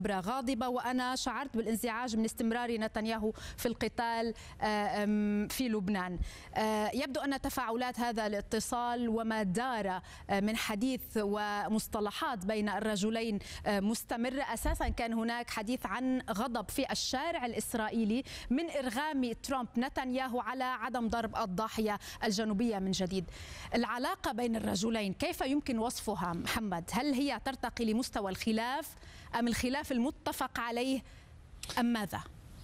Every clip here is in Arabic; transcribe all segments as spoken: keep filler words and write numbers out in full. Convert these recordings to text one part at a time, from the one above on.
غاضبة، وأنا شعرت بالانزعاج من استمرار نتنياهو في القتال في لبنان. يبدو أن تفاعلات هذا الاتصال وما دار من حديث ومصطلحات بين الرجلين مستمرة. أساسا كان هناك حديث عن غضب في الشارع الإسرائيلي من إرغام ترامب نتنياهو على عدم ضرب الضاحية الجنوبية من جديد. العلاقة بين الرجلين كيف يمكن وصفها محمد؟ هل هي ترتقي لمستوى الخلاف أم الخلاف المتفق عليه أم ماذا؟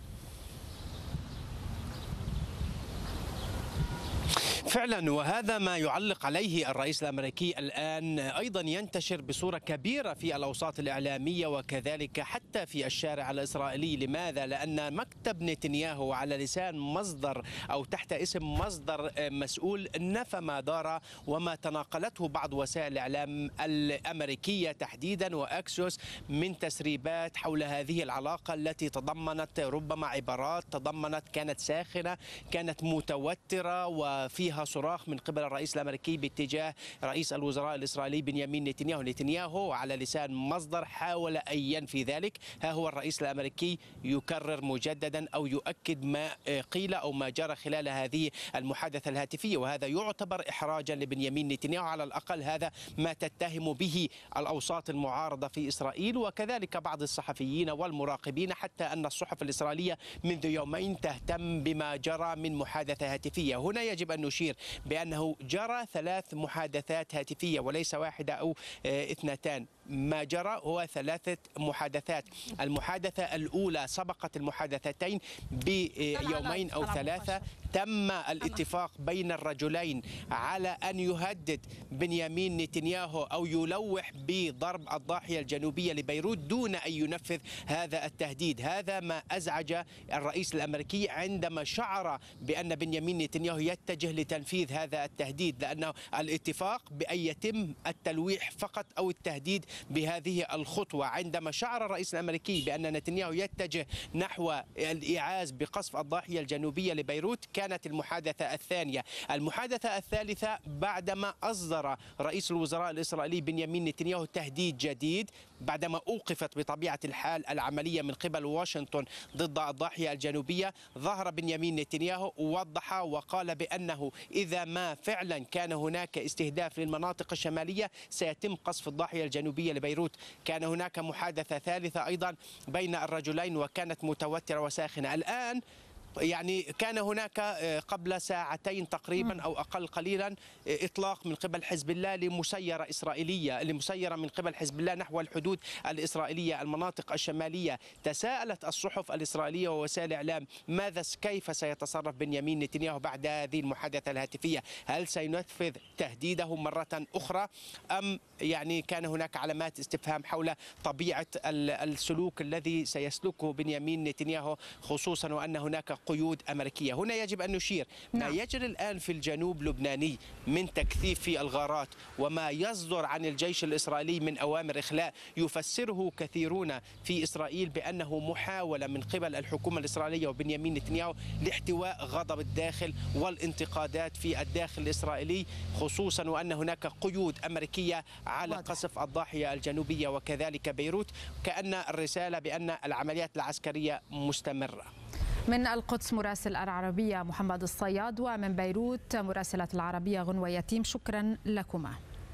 فعلا، وهذا ما يعلق عليه الرئيس الأمريكي الآن، أيضا ينتشر بصورة كبيرة في الأوساط الإعلامية وكذلك حتى في الشارع الإسرائيلي. لماذا؟ لأن مكتب نتنياهو على لسان مصدر أو تحت اسم مصدر مسؤول نفى ما دار وما تناقلته بعض وسائل الإعلام الأمريكية تحديدا وأكسيوس من تسريبات حول هذه العلاقة التي تضمنت ربما عبارات تضمنت كانت ساخنة، كانت متوترة وفيها صراخ من قبل الرئيس الأمريكي باتجاه رئيس الوزراء الإسرائيلي بنيامين نتنياهو. نتنياهو على لسان مصدر حاول أن ينفي ذلك. ها هو الرئيس الأمريكي يكرر مجددا أو يؤكد ما قيل أو ما جرى خلال هذه المحادثة الهاتفية، وهذا يعتبر إحراجا لبنيامين نتنياهو. على الأقل هذا ما تتهم به الأوساط المعارضة في إسرائيل وكذلك بعض الصحفيين والمراقبين، حتى أن الصحف الإسرائيلية منذ يومين تهتم بما جرى من محادثة هاتفية. هنا يجب أن نشير بأنه جرى ثلاث محادثات هاتفية وليس واحدة أو اثنتان. ما جرى هو ثلاثة محادثات. المحادثة الأولى سبقت المحادثتين بيومين أو ثلاثة. تم الاتفاق بين الرجلين على أن يهدد بنيامين نتنياهو أو يلوح بضرب الضاحية الجنوبية لبيروت دون أن ينفذ هذا التهديد. هذا ما أزعج الرئيس الأمريكي عندما شعر بأن بنيامين نتنياهو يتجه لتنفيذ هذا التهديد، لأنه الاتفاق بأن يتم التلويح فقط أو التهديد بهذه الخطوة. عندما شعر الرئيس الأمريكي بأن نتنياهو يتجه نحو الإيعاز بقصف الضاحية الجنوبية لبيروت كانت المحادثة الثانية. المحادثة الثالثة بعدما أصدر رئيس الوزراء الإسرائيلي بنيامين نتنياهو تهديد جديد بعدما أوقفت بطبيعة الحال العملية من قبل واشنطن ضد الضاحية الجنوبية. ظهر بنيامين نتنياهو ووضح وقال بأنه إذا ما فعلا كان هناك استهداف للمناطق الشمالية سيتم قصف الضاحية الجنوبية لبيروت. كان هناك محادثة ثالثة أيضا بين الرجلين وكانت متوترة وساخنة. الآن يعني كان هناك قبل ساعتين تقريبا أو أقل قليلا إطلاق من قبل حزب الله لمسيرة إسرائيلية لمسيرة من قبل حزب الله نحو الحدود الإسرائيلية المناطق الشمالية. تساءلت الصحف الإسرائيلية ووسائل الإعلام ماذا كيف سيتصرف بنيامين نتنياهو بعد هذه المحادثة الهاتفية؟ هل سينفذ تهديده مرة أخرى أم يعني كان هناك علامات استفهام حول طبيعة السلوك الذي سيسلكه بنيامين نتنياهو، خصوصا وأن هناك قيود أمريكية. هنا يجب أن نشير ما يجري الآن في الجنوب اللبناني من تكثيف في الغارات وما يصدر عن الجيش الإسرائيلي من أوامر إخلاء يفسره كثيرون في إسرائيل بأنه محاولة من قبل الحكومة الإسرائيلية وبنيامين نتنياهو لاحتواء غضب الداخل والانتقادات في الداخل الإسرائيلي، خصوصا وأن هناك قيود أمريكية على قصف الضاحية الجنوبية وكذلك بيروت، كأن الرسالة بأن العمليات العسكرية مستمرة. من القدس مراسل العربية محمد الصياد، ومن بيروت مراسلة العربية غنوة يتيم، شكرا لكما.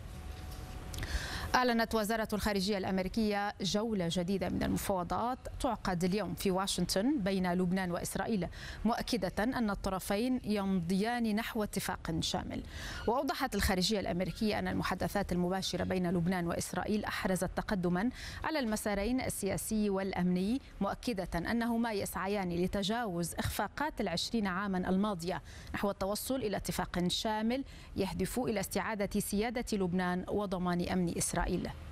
أعلنت وزارة الخارجية الأمريكية جولة جديدة من المفاوضات تعقد اليوم في واشنطن بين لبنان وإسرائيل، مؤكدة أن الطرفين يمضيان نحو اتفاق شامل. وأوضحت الخارجية الأمريكية أن المحادثات المباشرة بين لبنان وإسرائيل أحرزت تقدما على المسارين السياسي والأمني، مؤكدة أنهما يسعيان لتجاوز إخفاقات العشرين عاما الماضية نحو التوصل إلى اتفاق شامل يهدف إلى استعادة سيادة لبنان وضمان أمن إسرائيل.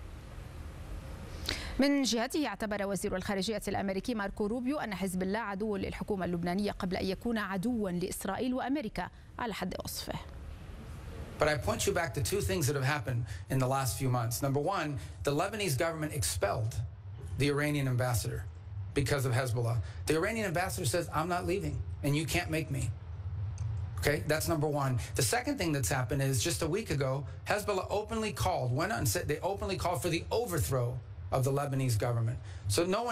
من جهته اعتبر وزير الخارجية الأمريكي ماركو روبيو أن حزب الله عدو للحكومة اللبنانية قبل أن يكون عدوا لإسرائيل وأمريكا على حد وصفه. But I point you back to two things that have happened in the last few months. Number one, the Lebanese government expelled the Iranian ambassador because of Hezbollah. The Iranian ambassador says, I'm not leaving and you can't make me. Okay, that's number one. The second thing that's happened is just a week ago, Hezbollah openly called, went on and said they openly called for the overthrow of the Lebanese government. So no one